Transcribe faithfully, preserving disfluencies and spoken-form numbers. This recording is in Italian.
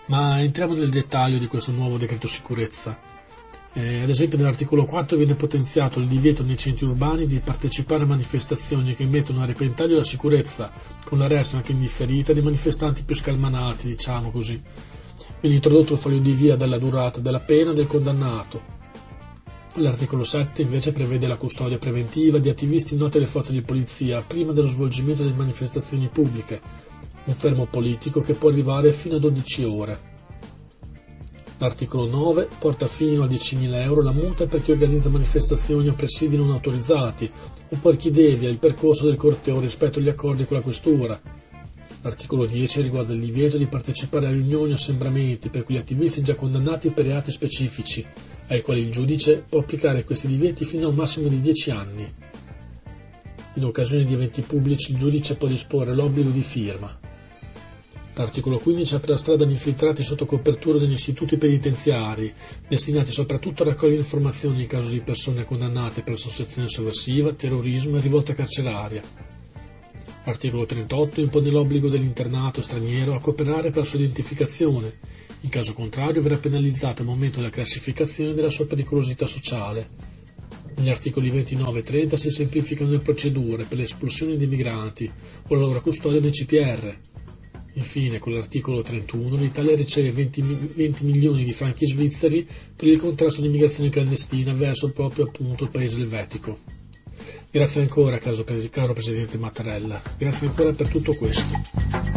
Ma entriamo nel dettaglio di questo nuovo decreto sicurezza. Eh, ad esempio nell'articolo quattro viene potenziato il divieto nei centri urbani di partecipare a manifestazioni che mettono a repentaglio la sicurezza, con l'arresto anche indifferita dei manifestanti più scalmanati, diciamo così. Viene introdotto il foglio di via della durata della pena del condannato. L'articolo sette invece prevede la custodia preventiva di attivisti noti alle forze di polizia prima dello svolgimento delle manifestazioni pubbliche, un fermo politico che può arrivare fino a dodici ore. L'articolo nove porta fino a diecimila euro la multa per chi organizza manifestazioni o presidi non autorizzati o per chi devia il percorso del corteo rispetto agli accordi con la questura. L'articolo dieci riguarda il divieto di partecipare a riunioni o assembramenti per quegli attivisti già condannati per reati specifici, ai quali il giudice può applicare questi divieti fino a un massimo di dieci anni. In occasione di eventi pubblici il giudice può disporre l'obbligo di firma. L'articolo quindici apre la strada agli infiltrati sotto copertura degli istituti penitenziari, destinati soprattutto a raccogliere informazioni in caso di persone condannate per associazione sovversiva, terrorismo e rivolta carceraria. L'articolo trentotto impone l'obbligo dell'internato straniero a cooperare per la sua identificazione, in caso contrario verrà penalizzato al momento della classificazione della sua pericolosità sociale. Negli articoli ventinove e trenta si semplificano le procedure per l'espulsione di migranti o la loro custodia nei C P R. Infine, con l'articolo trentuno, l'Italia riceve venti, venti milioni di franchi svizzeri per il contrasto all'immigrazione clandestina verso proprio appunto il paese elvetico. Grazie ancora, caro Presidente Mattarella, grazie ancora per tutto questo.